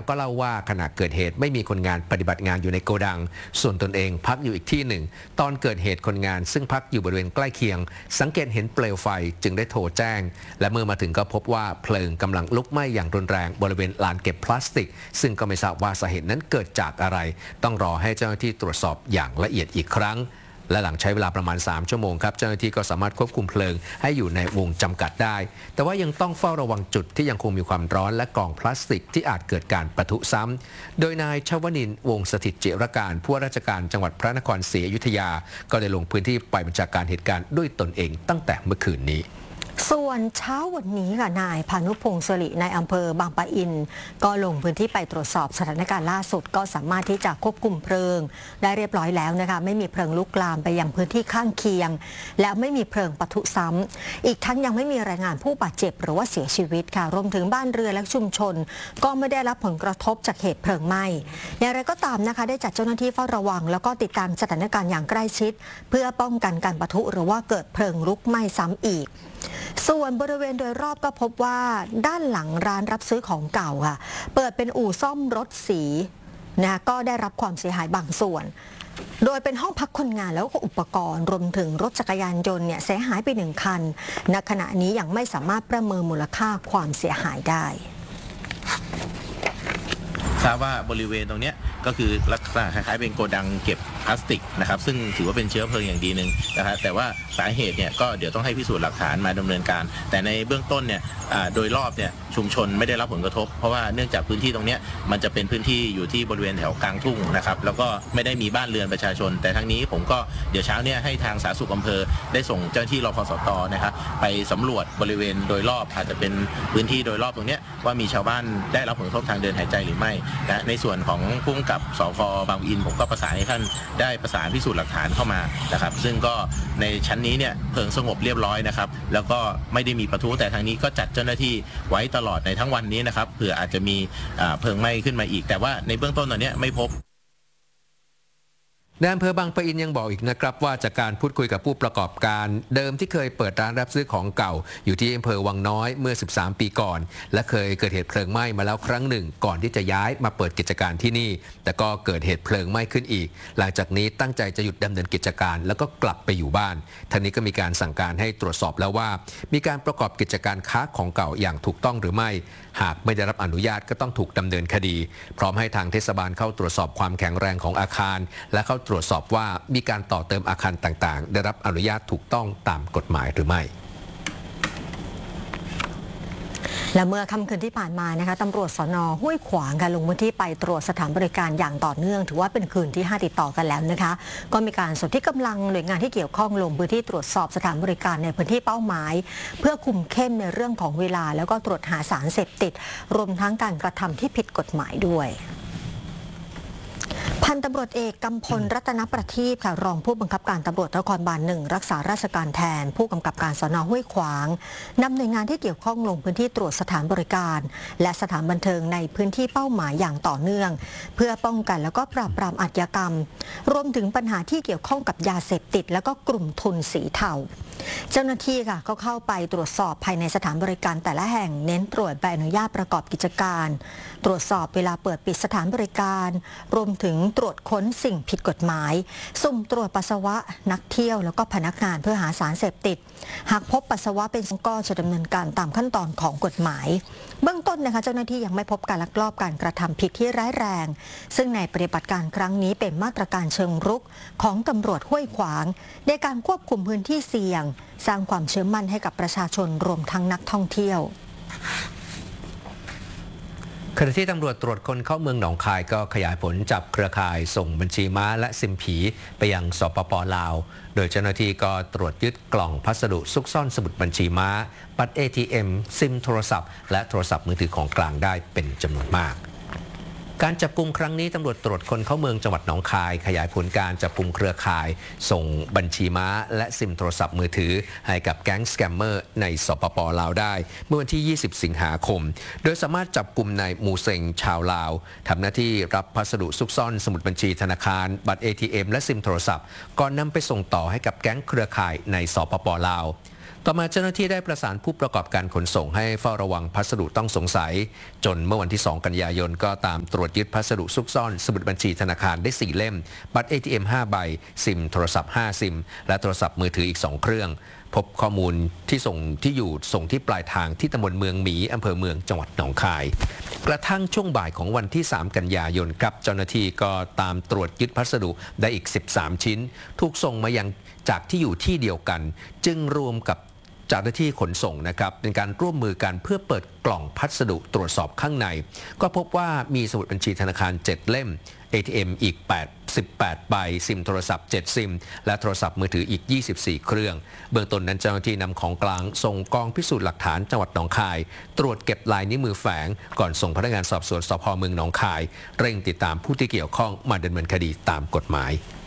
ก็เล่าว่าขณะเกิดเหตุไม่มีคนงานปฏิบัติงานอยู่ในโกดังส่วนตนเองพักอยู่อีกที่หนึ่งตอนเกิดเหตุคนงานซึ่งพักอยู่บริเวณใกล้เคียงสังเกตเห็นเปลวไฟจึงได้โทรแจ้งและเมื่อมาถึงก็พบว่าเพลิงกำลังลุกไหม้อย่างรุนแรงบริเวณลานเก็บพลาสติกซึ่งก็ไม่ทราบว่าสาเหตุนั้นเกิดจากอะไรต้องรอให้เจ้าหน้าที่ตรวจสอบอย่างละเอียดอีกครั้งและหลังใช้เวลาประมาณ3 ชั่วโมงครับเจ้าหน้าที่ก็สามารถควบคุมเพลิงให้อยู่ในวงจำกัดได้แต่ว่ายังต้องเฝ้าระวังจุดที่ยังคงมีความร้อนและกองพลาสติกที่อาจเกิดการปะทุซ้ำโดยนายชวนินทร์วงศ์สถิตจิรการผู้ว่าราชการจังหวัดพระนครศรีอยุธยาก็ได้ลงพื้นที่ไปบัญชาการเหตุการณ์ด้วยตนเองตั้งแต่เมื่อคืนนี้ส่วนเช้าวันนี้ค่ะนายพานุพงศ์สิริในอำเภอบางปะอินก็ลงพื้นที่ไปตรวจสอบสถานการณ์ล่าสุดก็สามารถที่จะควบคุมเพลิงได้เรียบร้อยแล้วนะคะไม่มีเพลิงลุกลามไปยังพื้นที่ข้างเคียงและไม่มีเพลิงปะทุซ้ำอีกทั้งยังไม่มีรายงานผู้บาดเจ็บหรือว่าเสียชีวิตค่ะรวมถึงบ้านเรือนและชุมชนก็ไม่ได้รับผลกระทบจากเหตุเพลิงไหม้อย่างไรก็ตามนะคะได้จัดเจ้าหน้าที่เฝ้าระวังแล้วก็ติดตามสถานการณ์อย่างใกล้ชิดเพื่อป้องกันการปะทุหรือว่าเกิดเพลิงลุกไหม้ซ้ำอีกส่วนบริเวณโดยรอบก็พบว่าด้านหลังร้านรับซื้อของเก่าค่ะเปิดเป็นอู่ซ่อมรถสีนะก็ได้รับความเสียหายบางส่วนโดยเป็นห้องพักคนงานแล้วก็อุปกรณ์รวมถึงรถจักรยานยนต์เนี่ยเสียหายไป1 คันณขณะนี้ยังไม่สามารถประเมินมูลค่าความเสียหายได้ทราบว่าบริเวณตรงนี้ก็คือลักษณะคล้ายๆเป็นโกดังเก็บพลาสติกนะครับซึ่งถือว่าเป็นเชื้อเพลิงอย่างดีหนึ่งนะครับแต่ว่าสาเหตุเนี่ยก็เดี๋ยวต้องให้พิสูจน์หลักฐานมาดำเนินการแต่ในเบื้องต้นเนี่ยโดยรอบเนี่ยชุมชนไม่ได้รับผลกระทบเพราะว่าเนื่องจากพื้นที่ตรงนี้มันจะเป็นพื้นที่อยู่ที่บริเวณแถวกลางทุ่งนะครับแล้วก็ไม่ได้มีบ้านเรือนประชาชนแต่ทั้งนี้ผมก็เดี๋ยวเช้าเนี่ยให้ทางสาธารณสุขอำเภอได้ส่งเจ้าหน้าที่รพสตนะครับไปสำรวจบริเวณโดยรอบอาจจะเป็นพื้นที่โดยรอบตรงนี้ว่ามีชาวบ้านได้รับผลกระทบทางเดินหายใจหรือไม่และในส่วนของผู้กำกับสพ.บางปะอินผมก็ประสานให้ท่านได้ประสานพิสูจน์หลักฐานเข้ามานะครับซึ่งก็ในชั้นนี้เนี่ยเพลิงสงบเรียบร้อยนะครับแล้วก็ไม่ได้มีปะทุแต่ทางนี้ก็จัดเจ้าหน้าที่ไว้ตลอดในทั้งวันนี้นะครับเผื่ออาจจะมีเพลิงไหม้ขึ้นมาอีกแต่ว่าในเบื้องต้นตอนนี้ไม่พบนายอำเภอบางปะอินยังบอกอีกนะครับว่าจากการพูดคุยกับผู้ประกอบการเดิมที่เคยเปิดร้านรับซื้อของเก่าอยู่ที่อำเภอวังน้อยเมื่อ13 ปีก่อนและเคยเกิดเหตุเพลิงไหม้มาแล้วครั้งหนึ่งก่อนที่จะย้ายมาเปิดกิจการที่นี่แต่ก็เกิดเหตุเพลิงไหม้ขึ้นอีกหลังจากนี้ตั้งใจจะหยุดดำเนินกิจการแล้วก็กลับไปอยู่บ้านทั้งนี้ก็มีการสั่งการให้ตรวจสอบแล้วว่ามีการประกอบกิจการค้าของเก่าอย่างถูกต้องหรือไม่หากไม่ได้รับอนุญาตก็ต้องถูกดำเนินคดีพร้อมให้ทางเทศบาลเข้าตรวจสอบความแข็งแรงของอาคารและเข้าตรวจสอบว่ามีการต่อเติมอาคารต่างๆได้รับอนุญาตถูกต้องตามกฎหมายหรือไม่และเมื่อค่ำคืนที่ผ่านมานะคะตำรวจสน.ห้วยขวางค่ะลงพื้นที่ไปตรวจสถานบริการอย่างต่อเนื่องถือว่าเป็นคืนที่5ติดต่อกันแล้วนะคะก็มีการสนที่กำลังหน่วยงานที่เกี่ยวข้องลงพื้นที่ตรวจสอบสถานบริการในพื้นที่เป้าหมายเพื่อคุมเข้มในเรื่องของเวลาแล้วก็ตรวจหาสารเสพติดรวมทั้งการกระทำที่ผิดกฎหมายด้วยพันตำรวจเอกกำพลรัตนประทีปค่ะรองผู้บังคับการตำรวจนครบาล 1รักษาราชการแทนผู้กำกับการสน.ห้วยขวางนำหน่วยงานที่เกี่ยวข้องลงพื้นที่ตรวจสถานบริการและสถานบันเทิงในพื้นที่เป้าหมายอย่างต่อเนื่องเพื่อป้องกันแล้วก็ปราบปรามอาชญากรรมรวมถึงปัญหาที่เกี่ยวข้องกับยาเสพติดแล้วก็กลุ่มทุนสีเทาเจ้าหน้าที่ค่ะก็เข้าไปตรวจสอบภายในสถานบริการแต่ละแห่งเน้นตรวจใบอนุญาตประกอบกิจการตรวจสอบเวลาเปิดปิดสถานบริการรวมถึงตรวจค้นสิ่งผิดกฎหมายสุ่มตรวจปัสสาวะนักเที่ยวแล้วก็พนักงานเพื่อหาสารเสพติดหากพบปัสสาวะเป็นก็จะดำเนินการตามขั้นตอนของกฎหมายเบื้องต้นนะคะเจ้าหน้าที่ยังไม่พบการลักลอบการกระทำผิดที่ร้ายแรงซึ่งในปฏิบัติการครั้งนี้เป็นมาตรการเชิงรุกของตำรวจห้วยขวางในการควบคุมพื้นที่เสี่ยงสร้างความเชื่อมั่นให้กับประชาชนรวมทั้งนักท่องเที่ยวขณะที่ตำรวจตรวจคนเข้าเมืองหนองคายก็ขยายผลจับเครือข่ายส่งบัญชีม้าและซิมผีไปยังสปป.ลาวโดยเจ้าหน้าที่ก็ตรวจยึดกล่องพัสดุซุกซ่อนสมุดบัญชีม้าบัตร ATM ซิมโทรศัพท์และโทรศัพท์มือถือของกลางได้เป็นจำนวนมากการจับกุมครั้งนี้ตำรวจตรวจคนเข้าเมืองจังหวัดหนองคายขยายผลการจับกุมเครือข่ายส่งบัญชีม้าและซิมโทรศัพท์มือถือให้กับแก๊งสแกมเมอร์ในสปป.ลาวได้เมื่อวันที่20 สิงหาคมโดยสามารถจับกุมนายมูเซงชาวลาวทำหน้าที่รับพัสดุซุกซ่อนสมุดบัญชีธนาคารบัตร ATM และซิมโทรศัพท์ก่อนนำไปส่งต่อให้กับแก๊งเครือข่ายในสปป.ลาวต่อมาเจ้าหน้าที่ได้ประสานผู้ประกอบการขนส่งให้เฝ้าระวังพัสดุต้องสงสัยจนเมื่อวันที่ 2 กันยายนก็ตามตรวจยึดพัสดุซุกซ่อนสมุดบัญชีธนาคารได้4 เล่มบัตร ATM 5 ใบซิมโทรศัพท์5 ซิมและโทรศัพท์มือถืออีก2 เครื่องพบข้อมูลที่ส่งที่ปลายทางที่ตำบลเมืองหมีอำเภอเมืองจังหวัดหนองคายกระทั่งช่วงบ่ายของวันที่ 3 กันยายนครับเจ้าหน้าที่ก็ตามตรวจยึดพัสดุได้อีก13 ชิ้นถูกส่งมายังจากที่อยู่ที่เดียวกันจึงรวมกับเจ้าหน้าที่ขนส่งนะครับเป็นการร่วมมือกันเพื่อเปิดกล่องพัสดุตรวจสอบข้างในก็พบว่ามีสมุดบัญชีธนาคาร7 เล่ม ATM อีก18 ใบซิมโทรศัพท์7 ซิมและโทรศัพท์มือถืออีก24 เครื่องเบื้องต้นนั้นเจ้าหน้าที่นำของกลางส่งกองพิสูจน์หลักฐานจังหวัดหนองคายตรวจเก็บลายนิ้วมือแฝงก่อนส่งพนักงานสอบสวนสภ.เมืองหนองคายเร่งติดตามผู้ที่เกี่ยวข้องมาดำเนินคดีตามกฎหมาย